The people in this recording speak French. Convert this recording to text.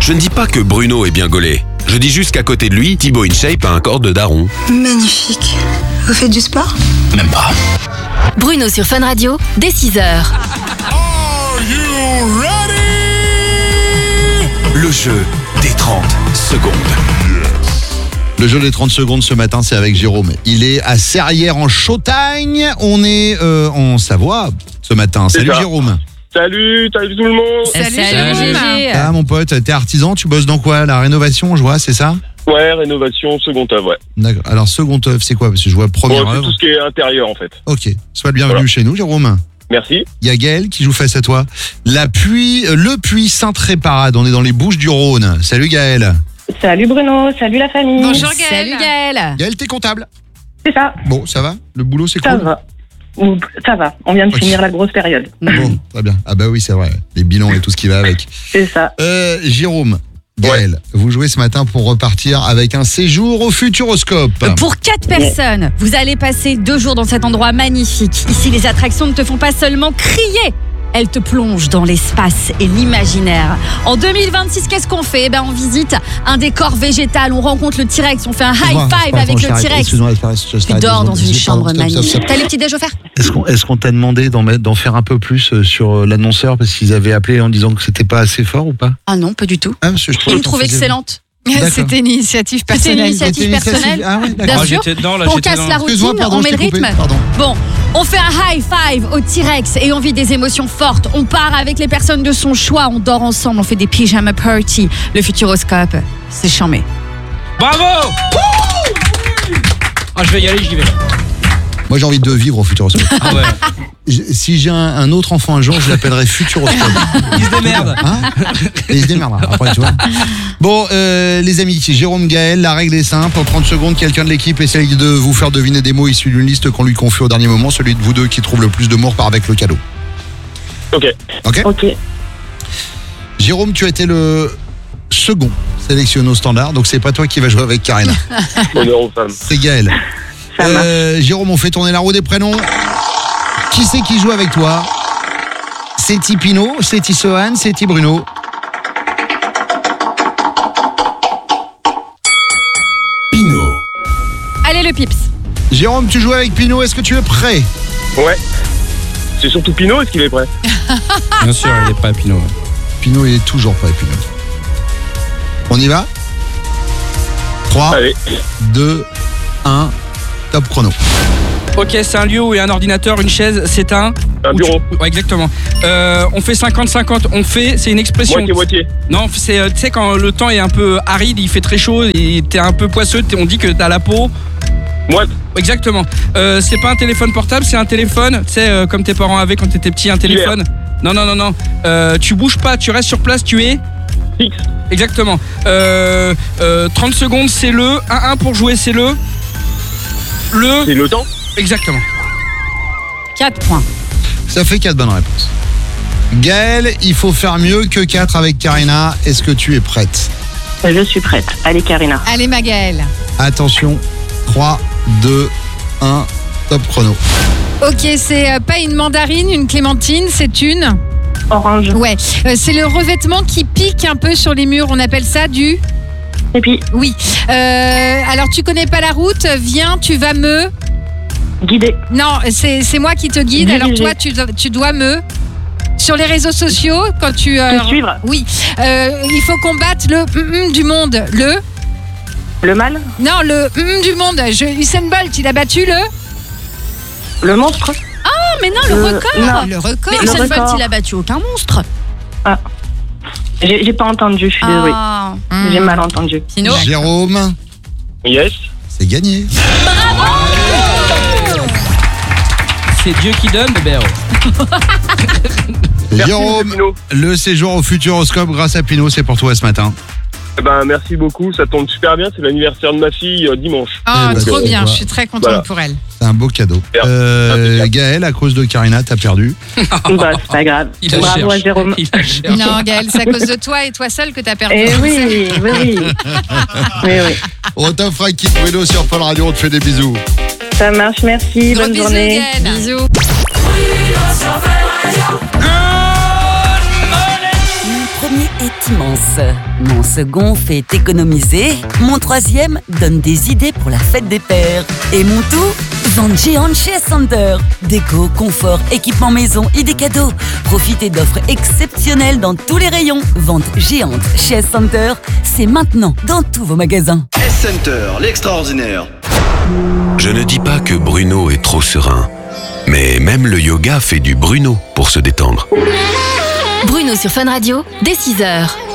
Je ne dis pas que Bruno est bien gaulé. Je dis juste qu'à côté de lui, Thibaut InShape a un corps de daron. Magnifique. Vous faites du sport ? Même pas. Bruno sur Fun Radio, dès 6h. Are you ready? Le jeu des 30 secondes. Le jeu des 30 secondes ce matin, c'est avec Jérôme. Il est à Serrières en Chautagne. On est en Savoie ce matin. Salut Jérôme. Salut tout le monde. Salut. Ah mon pote, t'es artisan, tu bosses dans quoi? La rénovation, je vois, c'est ça? Ouais, rénovation, second œuvre, ouais. D'accord. Alors second œuvre, c'est quoi? Parce que je vois première C'est œuvre. tout ce qui est intérieur en fait. Ok, sois le bienvenu Voilà. chez nous Jérôme. Merci. Il y a Gaël qui joue face à toi. Le puits Sainte-Réparade, on est dans les Bouches-du-Rhône. Salut Gaël. Salut Bruno, salut la famille. Bonjour Gaël. Salut Gaël. Gaël, t'es comptable? C'est ça, Bon, ça va? Le boulot, c'est ça cool? va. Ça va, on vient de Ok. finir la grosse période. Bon, très bien. Ah bah oui, c'est vrai. Les bilans et tout ce qui va avec. C'est ça. Jérôme, Gaël, vous jouez ce matin pour repartir avec un séjour au Futuroscope. Pour 4 personnes, vous allez passer 2 jours dans cet endroit magnifique. Ici, les attractions ne te font pas seulement crier, elles te plongent dans l'espace et l'imaginaire. En 2026, qu'est-ce qu'on fait? Eh ben, on visite un décor végétal, on rencontre le T-Rex, on fait un high five avec le T-Rex. Tu dors dans une chambre magnifique. T'as les petits déj offerts? Est-ce qu'on t'a demandé d'en faire un peu plus sur l'annonceur parce qu'ils avaient appelé en disant que c'était pas assez fort ou pas? Ah non, pas du tout. Ah, parce que je Ils me trouvent excellente. D'accord. C'était une initiative C'était une personnelle. initiative personnelle. Ah ouais, Bien d'accord. sûr, on casse la routine, Excuse-moi, pardon, on met je le t'ai coupé, rythme. pardon. Bon, on fait un high five au T-Rex et on vit des émotions fortes. On part avec les personnes de son choix, on dort ensemble, on fait des pyjama party. Le Futuroscope, c'est charmé. Bravo! Ah, je vais y aller, j'y vais. Moi, j'ai envie de vivre au Futuroscope. Ah ouais. Si j'ai un autre enfant un jour, je l'appellerai Futuroscope. Il se démerde. Hein? Et il se démerdera après, tu vois. Bon, les amis, Jérôme, Gaël, la règle est simple. En 30 secondes, quelqu'un de l'équipe essaye de vous faire deviner des mots issus d'une liste qu'on lui confie au dernier moment. Celui de vous deux qui trouve le plus de mots part avec le cadeau. Ok. Ok. Ok, Jérôme, tu as été le second sélectionné au standard, donc c'est pas toi qui vas jouer avec Karina. Honneur aux femmes. C'est Gaël. ça marche. Jérôme, on fait tourner la roue des prénoms. Qui c'est qui joue avec toi? C'est-il Pino, c'est-il Sohan, c'est-il Bruno? Pino. Allez le Pips. Jérôme, tu joues avec Pino, est-ce que tu es prêt? Ouais. C'est surtout Pinot, est-ce qu'il est prêt? Bien sûr, il est prêt, Pinot. Pino, il est toujours prêt, Pino. On y va? 3, Allez. 2, 1, top chrono. Ok, c'est un lieu où il y a un ordinateur, une chaise, c'est un... Un bureau. Ouais, exactement. On fait 50-50. C'est une expression. Moitié. Non, c'est, tu sais, quand le temps est un peu aride, il fait très chaud et t'es un peu poisseux, on dit que t'as la peau. Moite. Exactement. C'est pas un téléphone portable, c'est un téléphone. Tu sais, comme tes parents avaient quand t'étais petit, un téléphone. Non. Tu bouges pas, tu restes sur place, tu es. Fixe. Exactement. 30 secondes, c'est le. 1-1 pour jouer, c'est le. C'est le temps. Exactement. 4 points. Ça fait 4 bonnes réponses. Gaël, il faut faire mieux que 4 avec Karina. Est-ce que tu es prête? Je suis prête. Allez Karina. Allez ma Gaëlle. Attention, 3, 2, 1, top chrono. Ok, c'est pas une mandarine, une clémentine, c'est une... Orange. Ouais, c'est le revêtement qui pique un peu sur les murs, on appelle ça du... Et puis, Oui. Alors tu connais pas la route, viens, tu vas me... guider. Non, c'est moi qui te guide, Diriger. alors toi tu dois me... Sur les réseaux sociaux, quand tu... Te suivre. Oui. Il faut combattre le du monde. Le mal. Non, le du monde. Usain Bolt, il a battu le... Le monstre. Oh, mais non, le record. non. Le record. Mais Le Usain Bolt, record. il a battu aucun monstre. J'ai pas entendu, je suis désolée. Ah. J'ai mal entendu. Pino. Jérôme, Yes. c'est gagné. C'est Dieu qui donne, bébé. Merci, Jérôme, Pino. le séjour au Futuroscope grâce à Pino, c'est pour toi ce matin. Eh ben, merci beaucoup, ça tombe super bien. C'est l'anniversaire de ma fille dimanche. Ah, Eh ben, trop c'est bien, bon. je suis très contente Voilà. pour elle. C'est un beau cadeau. Impeccable. Gaël, à cause de Karina, t'as perdu. Bah, c'est pas grave. Il la Bravo à cherche. Jérôme. Il la cherche. Non, Gaëlle, c'est à cause de toi et toi seul que t'as perdu. Eh oui. On t'offre un kit Bruno sur Fun Radio, on te fait des bisous. Ça marche, merci. Gros Bonne bisous, journée. Gaëlle. Bisous. Premier premier est immense. Mon second fait économiser. Mon troisième donne des idées pour la fête des pères. Et mon tout, vente géante chez S-Center. Déco, confort, équipement maison, idées cadeaux. Profitez d'offres exceptionnelles dans tous les rayons. Vente géante chez S-Center, c'est maintenant dans tous vos magasins. S-Center, l'extraordinaire. Je ne dis pas que Bruno est trop serein, mais même le yoga fait du Bruno pour se détendre. Bruno sur Fun Radio, dès 6h.